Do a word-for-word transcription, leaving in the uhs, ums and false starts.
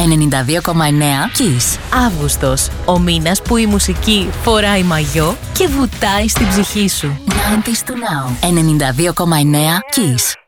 ενενήντα δύο κόμμα εννέα Kiss. Αύγουστος, ο μήνας που η μουσική φοράει μαγιό και βουτάει στην ψυχή σου. ενενήντα του Now. ενενήντα δύο κόμμα εννέα Kiss.